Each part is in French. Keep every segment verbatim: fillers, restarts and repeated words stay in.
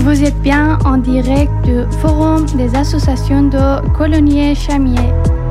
Vous êtes bien en direct du Forum des associations de Coligny-Chamiers.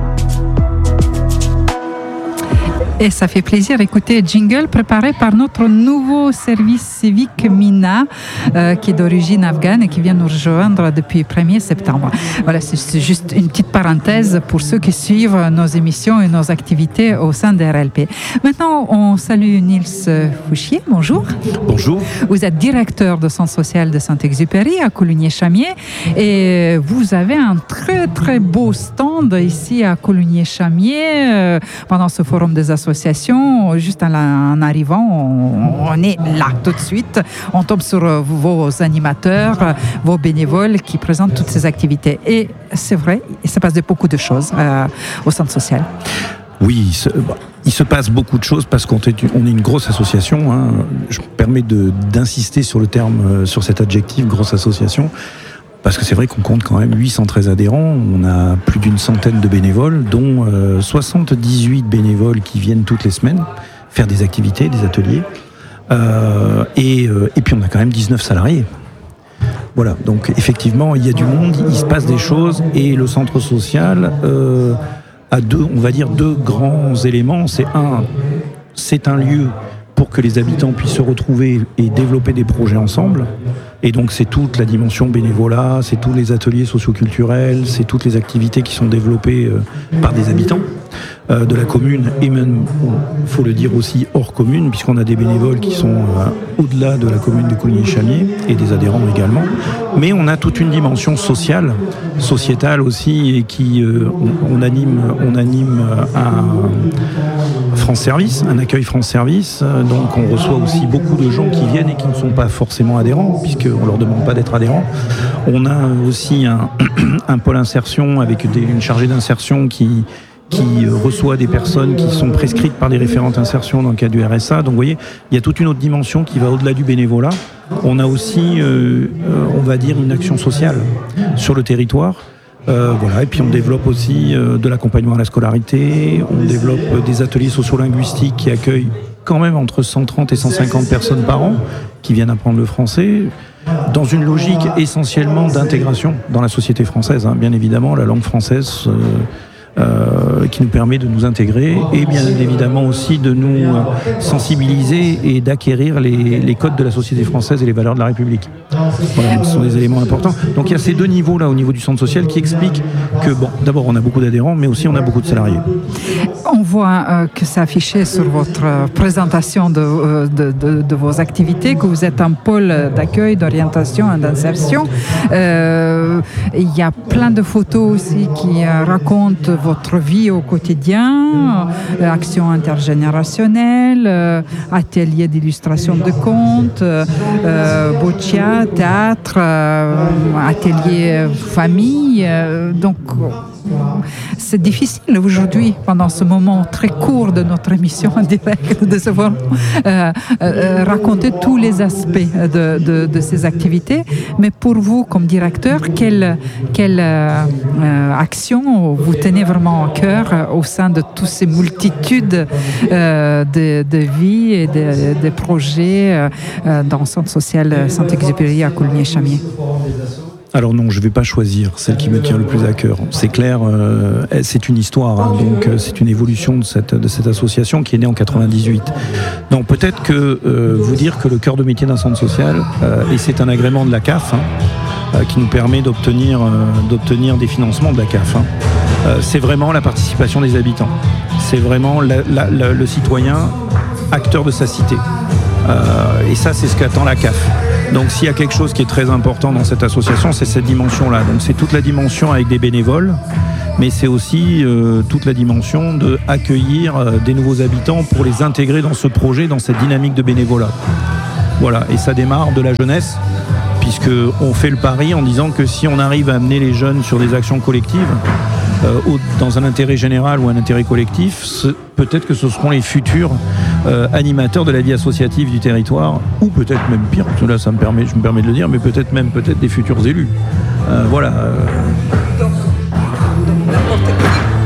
Et ça fait plaisir d'écouter jingle préparé par notre nouveau service civique Mina, euh, qui est d'origine afghane et qui vient nous rejoindre depuis le premier septembre. Voilà, c'est, c'est juste une petite parenthèse pour ceux qui suivent nos émissions et nos activités au sein de R L P. Maintenant, on salue Nils Fouchier. Bonjour. Bonjour. Vous êtes directeur de centre social de Saint-Exupéry à Coligny-Chamiers et vous avez un très très beau stand ici à Coligny-Chamiers euh, pendant ce forum des associations. Juste en arrivant, on, on est là tout de suite. On tombe sur vos animateurs, vos bénévoles qui présentent toutes ces activités. Et c'est vrai, il se passe beaucoup de choses euh, au centre social. Oui, il se, il se passe beaucoup de choses parce qu'on est, on est une grosse association. Hein. Je me permets de, d'insister sur le terme, sur cet adjectif, grosse association. Parce que c'est vrai qu'on compte quand même huit cent treize adhérents, on a plus d'une centaine de bénévoles, dont euh, soixante-dix-huit bénévoles qui viennent toutes les semaines faire des activités, des ateliers. Euh, et, euh, et puis on a quand même dix-neuf salariés. Voilà, donc effectivement, il y a du monde, il se passe des choses, et le centre social euh, a deux, on va dire, deux grands éléments. C'est un, c'est un lieu pour que les habitants puissent se retrouver et développer des projets ensemble. Et donc c'est toute la dimension bénévolat, c'est tous les ateliers socioculturels, c'est toutes les activités qui sont développées euh, par des habitants euh, de la commune et même, il faut le dire aussi, hors commune, puisqu'on a des bénévoles qui sont euh, au-delà de la commune de Coligny-Chamiers et des adhérents également. Mais on a toute une dimension sociale, sociétale aussi, et qui euh, on, on anime, on anime un France Service, un accueil France Service. Donc on reçoit aussi beaucoup de gens qui viennent et qui ne sont pas forcément adhérents, puisque on ne leur demande pas d'être adhérents. On a aussi un, un pôle insertion avec des, une chargée d'insertion qui, qui reçoit des personnes qui sont prescrites par des référentes insertion dans le cadre du R S A. Donc vous voyez, il y a toute une autre dimension qui va au-delà du bénévolat. On a aussi, euh, on va dire, une action sociale sur le territoire. Euh, voilà, et puis on développe aussi euh, de l'accompagnement à la scolarité, on développe euh, des ateliers sociolinguistiques qui accueillent quand même entre cent trente et cent cinquante personnes par an qui viennent apprendre le français, dans une logique essentiellement d'intégration dans la société française, hein. Bien évidemment, la langue française euh, euh, qui nous permet de nous intégrer et bien évidemment aussi de nous euh, sensibiliser et d'acquérir les, les codes de la société française et les valeurs de la République. Voilà, ce sont des éléments importants. Donc il y a ces deux niveaux-là au niveau du centre social qui expliquent que, bon, d'abord on a beaucoup d'adhérents, mais aussi on a beaucoup de salariés. On voit euh, que c'est affiché sur votre euh, présentation de, euh, de, de, de vos activités, que vous êtes un pôle d'accueil, d'orientation et d'insertion. Euh, il y a plein de photos aussi qui euh, racontent votre vie au quotidien, euh, actions intergénérationnelles, euh, ateliers d'illustration de contes, euh, boccia, théâtre, euh, atelier famille. Euh, donc, c'est difficile aujourd'hui, pendant ce moment très court de notre émission en direct, de se voir euh, euh, raconter tous les aspects de, de, de ces activités. Mais pour vous, comme directeur, quelle, quelle euh, action vous tenez vraiment à cœur au sein de toutes ces multitudes euh, de, de vies et de, de projets euh, dans le centre social Saint-Exupéry à Coligny-Chamiers? Alors non, je ne vais pas choisir celle qui me tient le plus à cœur. C'est clair, euh, c'est une histoire, hein, donc euh, c'est une évolution de cette, de cette association qui est née en quatre-vingt-dix-huit. Donc peut-être que euh, vous dire que le cœur de métier d'un centre social, euh, et c'est un agrément de la C A F, hein, euh, qui nous permet d'obtenir, euh, d'obtenir des financements de la C A F, hein, euh, c'est vraiment la participation des habitants. C'est vraiment la, la, la, le citoyen acteur de sa cité. Euh, et ça, c'est ce qu'attend la C A F. Donc s'il y a quelque chose qui est très important dans cette association, c'est cette dimension-là. Donc c'est toute la dimension avec des bénévoles, mais c'est aussi euh, toute la dimension d'accueillir euh, des nouveaux habitants pour les intégrer dans ce projet, dans cette dynamique de bénévolat. Voilà, et ça démarre de la jeunesse, puisqu'on fait le pari en disant que si on arrive à amener les jeunes sur des actions collectives, euh, dans un intérêt général ou un intérêt collectif, peut-être que ce seront les futurs euh, animateurs de la vie associative du territoire, ou peut-être même pire, parce que là ça me permet, je me permets de le dire, mais peut-être même peut-être des futurs élus. Euh, voilà. Donc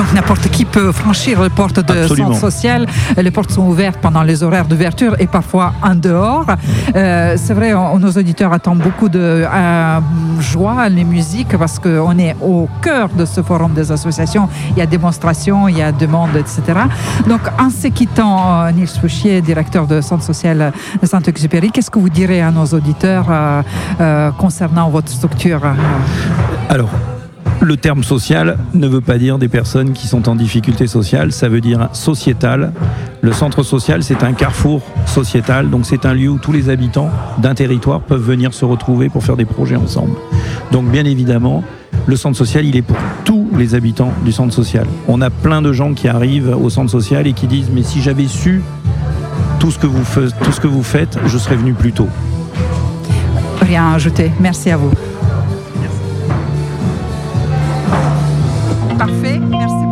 donc n'importe qui peut franchir les portes de Absolument. centre social. Les portes sont ouvertes pendant les horaires d'ouverture et parfois en dehors. Euh, c'est vrai, on, nos auditeurs attendent beaucoup de euh, joie, les musiques, parce qu'on est au cœur de ce forum des associations. Il y a démonstrations, il y a demande, et cetera. Donc, en se quittant, Niels Fouchier, directeur de centre social Saint-Exupéry, qu'est-ce que vous direz à nos auditeurs euh, euh, concernant votre structure? Alors, le terme social ne veut pas dire des personnes qui sont en difficulté sociale, ça veut dire sociétal. Le centre social, c'est un carrefour sociétal, donc c'est un lieu où tous les habitants d'un territoire peuvent venir se retrouver pour faire des projets ensemble. Donc bien évidemment, le centre social, il est pour tous les habitants du centre social. On a plein de gens qui arrivent au centre social et qui disent « mais si j'avais su tout ce que vous faites, tout ce que vous faites, je serais venu plus tôt ». Rien à ajouter. Merci à vous. Parfait, merci.